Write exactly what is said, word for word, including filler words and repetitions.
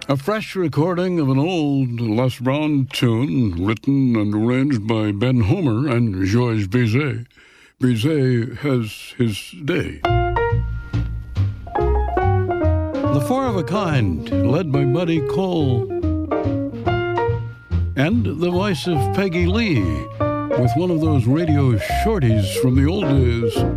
A fresh recording of an old Les Brown tune written and arranged by Ben Homer and Georges Bizet. Bizet has his day. The Four of a Kind, led by Buddy Cole. And the voice of Peggy Lee, with one of those radio shorties from the old days.